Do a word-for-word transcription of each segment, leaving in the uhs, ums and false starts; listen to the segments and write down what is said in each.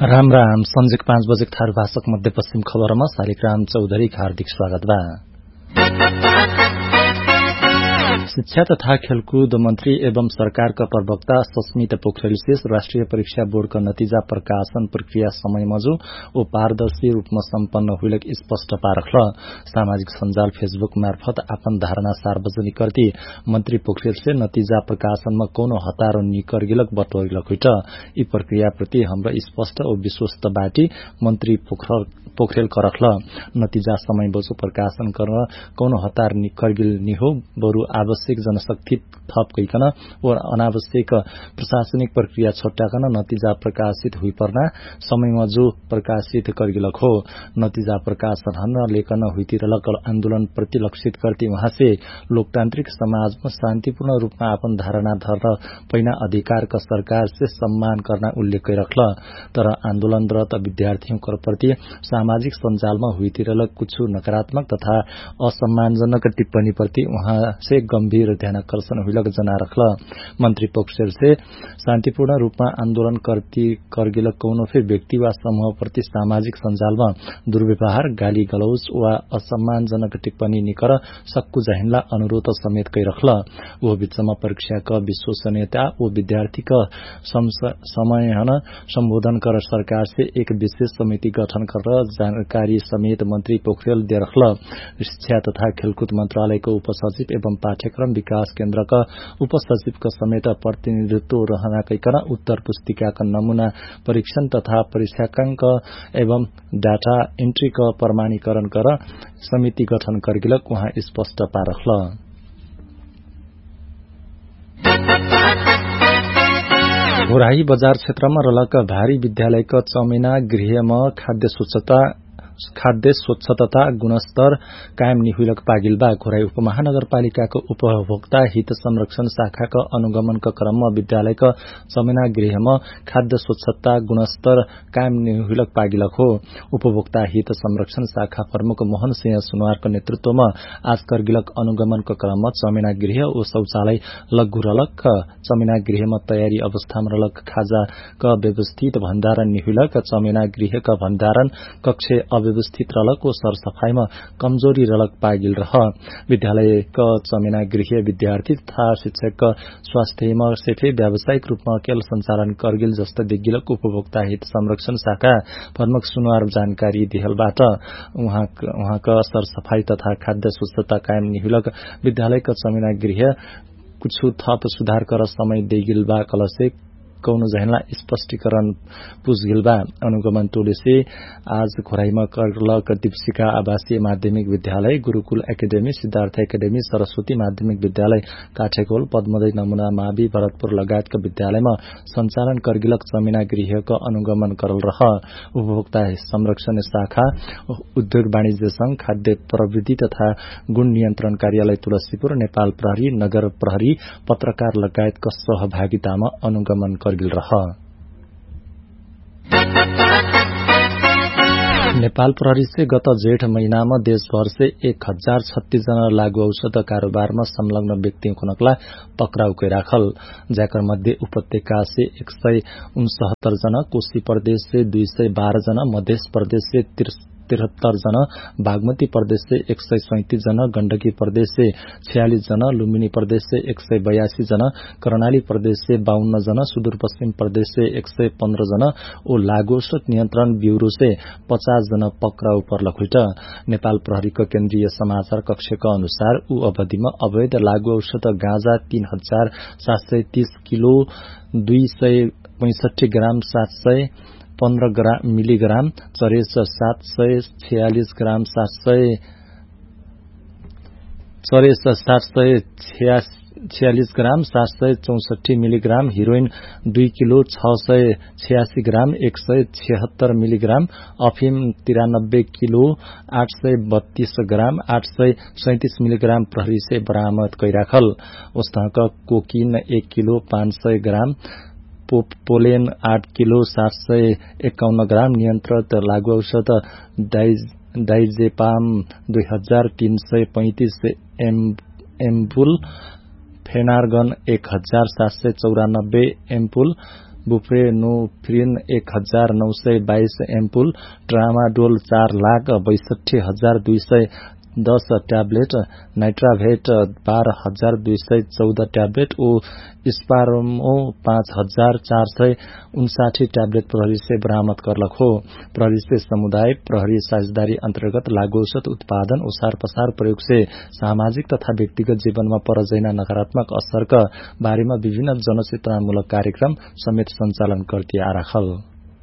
राम राम संजेक पाँच बजे थारू भाषक मध्यपश्चिम खबरमा शालिग्राम चौधरी हार्दिक स्वागत बा। शिक्षा तथा खेलकूद मंत्री एवं सरकारका प्रवक्ता सस्मिता पोखरेल राष्ट्रिय परीक्षा बोर्डका नतिजा प्रकाशन प्रक्रिया समय मजु ओ पारदर्शी रूपमा सम्पन्न हुइलक स्पष्ट पारख सामाजिक सञ्जाल फेसबुक मार्फत आपन धारणा सार्वजनिक गर्दै मन्त्री पोखरेलले नतिजा प्रकाशनमा कोनो हतारो निकर्गिलक बटोरिलक हुइट यी प्रक्रियाप्रति हाम्रो स्पष्ट ओ विश्वस्त बाटी मन्त्री पोखरेल करखल नतिजा समय बजु प्रकाशन गर्न कोनो हतार निकर्गिल निहो बरु आवश्यक जनशक्ति थप गइकन व अनावश्यक प्रशासनिक प्रक्रिया छोट्याकन नतिजा प्रकाशित हुई पर्ना समयमा जो प्रकाशित करगिलक हो नतिजा प्रकाशन हन लेखन हुइतिरलक आन्दोलन प्रतिलक्षित करती वहाँ से लोकतान्त्रिक समाजमा शान्तिपूर्ण रूपमा अपन धारणा धर्न पैना अधिकार का सरकार से सम्मान करना उल्लेख रखल तर आन्दोलनरत विद्यार्थीको प्रति सामाजिक सञ्जालमा हुइतिरलक कुछ नकारात्मक तथा असम्मानजनक टिप्पणी प्रति वहाँ से गंभीर ध्यानाकर्षण हुइलक जना रखल मन्त्री पोखरेल से शान्तिपूर्ण रूपमा आन्दोलन करती करगिलक कौनो फे व्यक्ति वा समूह प्रति सामाजिक सञ्जालमा दुर्व्यवहार गाली गलौज वा असम्मानजनक टिप्पणी निकर सक्कु जहिनला अनुरोध समेत कै रखल वो बीचमा परीक्षाका विश्वसनीयता ओ विद्यार्थीका समय हन सम्बोधन कर सरकार से एक विशेष समिति गठन कर जानकारी समेत मन्त्री पोखरेल दे रखल शिक्षा तथा खेलकूद मन्त्रालयको उपसचिव एवं पाठ्यक्रम विकास केन्द्रका उपसचिवका समेत प्रतिनिधित्व रहना कैकन उत्तर पुस्तिकाका नमूना परीक्षण तथा परीक्षांक एवं डाटा एन्ट्रीका प्रमाणीकरण कर समिति गठन करगिलक वहाँ स्पष्ट पारखल घोराही बजार क्षेत्रमा रलक भारी विद्यालयका चमेना गृहमा खाद्य स्वच्छता खाद्य स्वच्छ तथा गुणस्तर कायम निहुलक पागिलबा घोराई उपमहानगरपालिकाको उपभोक्ता हित संरक्षण शाखाका अनुगमनका क्रममा विद्यालयका चमेना गृहमा खाद्य स्वच्छता गुणस्तर कायम निहुलक पागिलक हो उपभोक्ता हित संरक्षण शाखा प्रमुख मोहन सिंह सुनवारको नेतृत्वमा आज करगिलक अनुगमनका क्रममा चमेना गृह ओ शौचालय लघु रलक चमेना गृहमा तयारी अवस्थामा रलक खाजाका व्यवस्थित भण्डारण निहुलक चमेना गृहका भण्डारण कक्ष व्यवस्थित रलक ओ सरसफाईमा कमजोरी रलक पागिल रह विद्यालयका चमेना गृह विद्यार्थी तथा शिक्षक स्वास्थ्यमा सेफे व्यावसायिक रूपमा केल सञ्चालन करगिल जस्ता दिगिलक उपभोक्ता हित संरक्षण शाखा प्रमुख सुनवार जानकारी दिहलबाट उहाँका सरसफाई तथा खाद्य स्वच्छता कायम निहुलक विद्यालयका चमेना गृह कुछ थप सुधार कर समय देगिलबा कलसे कौनो जहनला स्पष्टीकरण पुछगिलबा अनुगमन टोली से आज खोराईमा करलक दीपशिखा आवासीय माध्यमिक विद्यालय गुरुकुल एकेडेमी सिद्धार्थ एकेडेमी सरस्वती माध्यमिक विद्यालय काठेकोल पद्मदय नमूना मावि भरतपुर लगायतका विद्यालयमा सञ्चालन करगिलक चमेना गृहको अनुगमन करल रह उपभोक्ता संरक्षण शाखा उद्योग वाणिज्य संघ खाद्य प्रविधि तथा गुण नियन्त्रण कार्यालय तुलसीपुर नेपाल प्रहरी नगर प्रहरी पत्रकार लगायतका सहभागितामा अनुगमन करगिल रह नेपाल प्रहरी से गत जेठ महीनामा देशभर से एक हजार छत्तीस जना लागू औषध कारोबारमा संलग्न व्यक्तिको नकला पक्राउ कै राखल जाकर मध्ये उपत्यका से एक सय उनसत्तर जना कोशी प्रदेश से दुई सय बाह्र जना मध्य प्रदेश से तिहत्तर जना बागमती प्रदेश से एक सय सैंतीस जना गण्डकी प्रदेश से छियालीस जना लुम्बिनी प्रदेश से एक सय बयासी जना कर्णाली प्रदेश से बावन्न जना सुदूरपश्चिम प्रदेश से एक सय पन्ध्र जना और लागू औषध नियन्त्रण ब्यूरो से पचास जना पक्राउ पर्लक हुइट नेपाल प्रहरीको केन्द्रीय समाचार कक्षका अनुसार ऊ अवधिमा अवैध लागू औषध गाँजा तीन हजार सात सय तीस किलो दुई सय पैंसठी ग्राम सात सय पन्ध्र ग्राम मिलीग्राम चरेस सात सय छयालिस ग्राम सात सय चरेस सात सय छियालिस ग्राम सात सय चौसठी मिलीग्राम हिरोइन दुई किलो छ सय छियासी ग्राम एक सय छिहत्तर मिलीग्राम अफिम तिरानब्बे किलो आठ सय बत्तीस ग्राम आठ सय सैंतीस मिलीग्राम प्रहरी से बरामद कै राखल उस्तहका कोकिन एक किलो पाँच सय ग्राम पोलेन आठ किलो सात सय एकाउन्न ग्राम नियन्त्रित लागू औषध डाइजेपाम दुई हजार तीन सय पैंतीस एम्पुल फेनार्गन एक हजार सात सय चौरानब्बे एम्पुल बुप्रेनोफ्रिन एक हजार नौ सय बाइस एम्पुल, ट्रामाडोल चार लाख बैसठी हजार दुई सय दस ट्याब्लेट, नाइट्राभेट बाह्र हजार दुई सय चौध ट्याब्लेट ओ स्पारोमो पाँच हजार चार सय उन्साठी ट्याब्लेट प्रहरी से बरामद करलक हो। प्रहरी से समुदाय प्रहरी साझेदारी अन्तर्गत लागू औषध उत्पादन ओसार पसार प्रयोग से सामाजिक तथा व्यक्तिगत जीवनमा परजैना नकारात्मक असरका बारेमा विभिन्न जनचेतनामूलक कार्यक्रम समेत सञ्चालन गर्दै आराखल।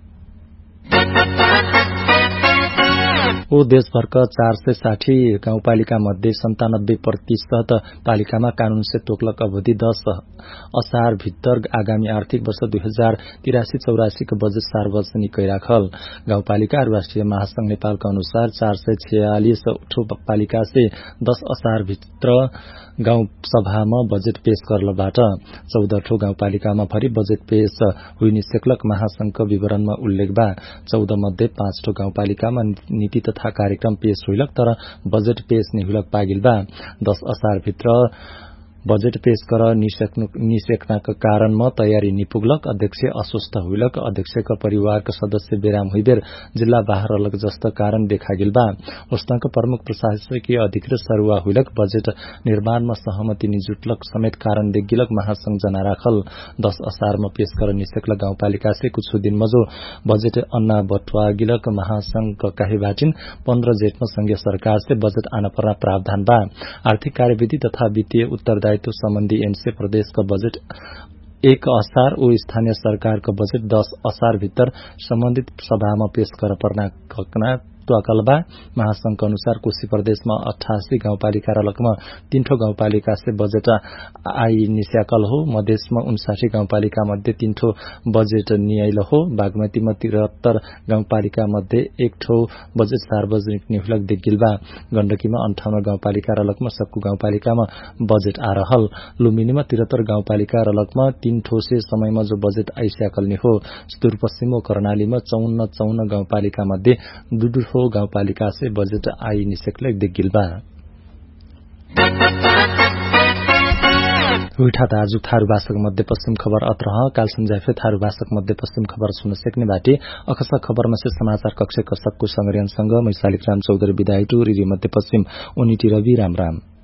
ओ देशभरका चार सय साठी गाउँपालिका मध्ये सन्तानब्बे प्रतिशत पालिकामा कानून से तोकलक अवधि दस असार भित्तर आगामी आर्थिक वर्ष दुई हजार तिरासी चौरासी को बजेट सार्वजनिक कैराखल। गाउँपालिका राष्ट्रिय महासंघ नेपालका अनुसार चार सय छियालिस ठो पालिका से दस असार भित्र गाउँ सभामा बजेट पेश गर्नबाट चौध ठो गाउँपालिकामा भरि बजेट पेश हुइने सेक्लक महासंघको विवरणमा उल्लेख बा। चौध मध्ये पाँच ठो गाउँपालिकामा नीति तथा कार्यक्रम पेश हुइलक तर बजेट पेश निहुलक पागिल बा। दस असार भित्र बजेट पेश कर निसेक्नाका कारणमा तयारी निपुग्लक, अध्यक्ष अस्वस्थ हुइलक, अध्यक्षका परिवारका सदस्य बेराम हुइबेर जिल्ला बाहर अलग जस्ता कारण देखागिल बा। उस्तंका प्रमुख प्रशासकीय अधिकृत सरुवा हुइलक, बजेट निर्माणमा सहमति निजुटलक समेत कारण देखिलक महासंघ जना राखल। दस असारमा पेश कर निसेक्लक गाउँपालिका से कुछ दिन मजो बजेट अन्ना बटुवागिलक महासंघ काहीबाटिन पन्ध्र जेठमा संघीय सरकार से बजेट आना पर्ना प्रावधान बा। आर्थिक कार्यविधि तथा वित्तीय उत्तरदायित्व सम्बन्धी एनसे प्रदेश का बजेट एक असार ओ स्थानीय सरकार का बजेट दस असार भित्र सम्बन्धित सभामा पेश कर पर्ना त्वाकलबा। महासंघका अनुसार कोशी प्रदेशमा अठासी गाउँपालिका र लकमा तीन ठो गाउँपालिका से बजेट आई निस्याकल हो। मधेसमा उन्साठी गाउँपालिका मध्ये तीन ठो बजेट नियाइल हो। बागमतीमा तिहत्तर गाउँपालिका मध्ये एक ठो बजेट सार्वजनिक निहुलक देखिल बा। गण्डकीमा अन्ठाउन्न गाउँपालिका र लकमा सक्कु गाउँपालिकामा बजेट आ रहल। लुम्बिनीमा तिहत्तर गाउँपालिका र लकमा तीन ठो से समयमा जो बजेट आइस्याकल नि हो। सुदूरपश्चिम ओ कर्णालीमा चौन्न चौन्न गाउँपालिका मध्ये दुई ठो गाउँपालिका से बजेट आई निसेक्लक देखिल बा। उठा दाजु थारू भाषक मध्यपश्चिम खबर अत्रह काल संजाफे थारू भाषक मध्यपश्चिम खबर सुन सक्ने बाटे अकसा खबरमा से समाचार कक्ष कसकको संग्रहणसँग मैसालिक राम चौधरी विदायटु रिरी मध्यपश्चिम उनिटी रवि राम राम।